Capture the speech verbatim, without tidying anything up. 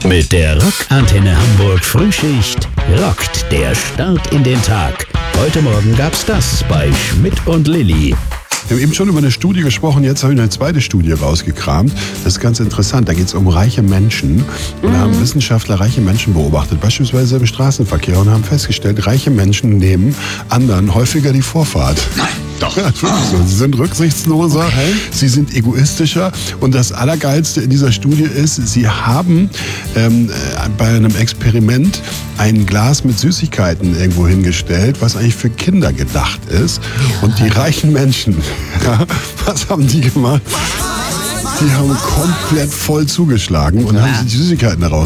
Mit der Rockantenne Hamburg Frühschicht rockt der Start in den Tag. Heute Morgen gab's das bei Schmidt und Lilly. Wir haben eben schon über eine Studie gesprochen, jetzt habe ich eine zweite Studie rausgekramt. Das ist ganz interessant, da geht es um reiche Menschen. Und da haben Wissenschaftler reiche Menschen beobachtet, beispielsweise im Straßenverkehr, und haben festgestellt, reiche Menschen nehmen anderen häufiger die Vorfahrt. Nein, doch. Ja, wirklich so. Sie sind rücksichtsloser, Okay. sie sind egoistischer, und das Allergeilste in dieser Studie ist, sie haben ähm, bei einem Experiment ein Glas mit Süßigkeiten irgendwo hingestellt, was eigentlich für Kinder gedacht ist. Und die reichen Menschen, ja, was haben die gemacht? Die haben komplett voll zugeschlagen und haben sich die Süßigkeiten daraus